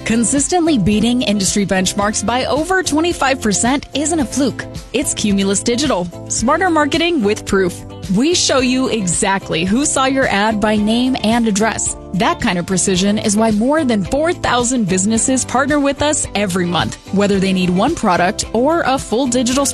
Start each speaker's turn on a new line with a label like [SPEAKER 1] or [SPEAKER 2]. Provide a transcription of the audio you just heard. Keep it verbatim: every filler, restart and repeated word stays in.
[SPEAKER 1] Consistently beating industry benchmarks by over twenty-five percent isn't a fluke. It's Cumulus Digital. Smarter marketing with proof. We show you exactly who saw your ad by name and address. That kind of precision is why more than four thousand businesses partner with us every month, whether they need one product or a full digital